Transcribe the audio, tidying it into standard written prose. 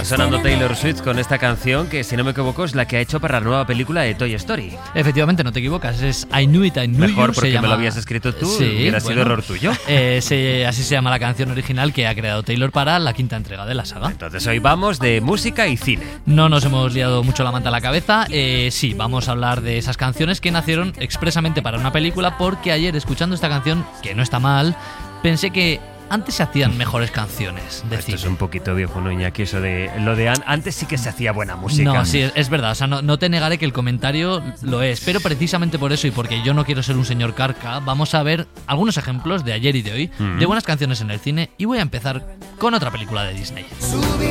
Está sonando Taylor Swift con esta canción que, si no me equivoco, es la que ha hecho para la nueva película de Toy Story. Efectivamente, no te equivocas, es I Knew It, I Knew You. Mejor porque me lo habías escrito tú, sí, hubiera sido error tuyo. Así se llama la canción original que ha creado Taylor para la quinta entrega de la saga. Entonces hoy vamos de música y cine. No nos hemos liado mucho la manta a la cabeza. Sí, vamos a hablar de esas canciones que nacieron expresamente para una película, porque ayer, escuchando esta canción, que no está mal, pensé que antes se hacían mejores canciones de cine. Esto es un poquito viejo, ¿no, Iñaki? Eso de lo de antes sí que se hacía buena música. No, sí, es verdad. O sea, no te negaré que el comentario lo es. Pero precisamente por eso, y porque yo no quiero ser un señor carca, vamos a ver algunos ejemplos de ayer y de hoy de buenas canciones en el cine. Y voy a empezar con otra película de Disney.